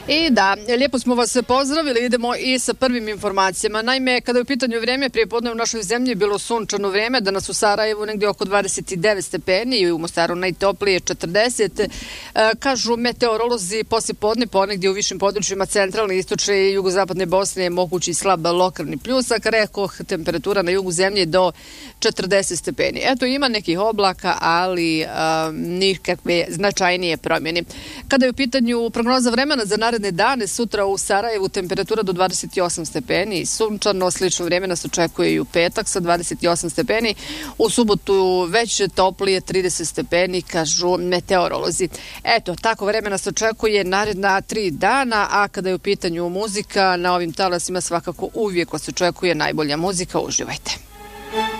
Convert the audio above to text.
I da, lijepo smo vas pozdravili, idemo i sa prvim informacijama. Naime, kada je u pitanju vreme, prije podne u našoj zemlji je bilo sunčano vreme, danas u Sarajevu negdje oko 29 stepeni i u Mostaru najtoplije 40. Kažu meteorolozi, poslije podne ponegdje u višim područjima centralne, istočne i jugozapadne Bosne je mogući slab lokalni pljusak. Rekoh, temperatura na jugu zemlje do 40 stepeni. Eto, ima nekih oblaka, ali nikakve značajnije promjene. Kada je u pitanju prognoza vremena za naredne dane, sutra u Sarajevu temperatura do 28 stepeni, sunčano, slično vrijeme nas očekuje i u petak sa 28 stepeni, u subotu već toplije 30 stepeni, kažu meteorolozi. Eto, tako vreme nas očekuje naredna 3 dana, a kada je u pitanju muzika, na ovim talasima svakako uvijek vas očekuje najbolja muzika, uživajte.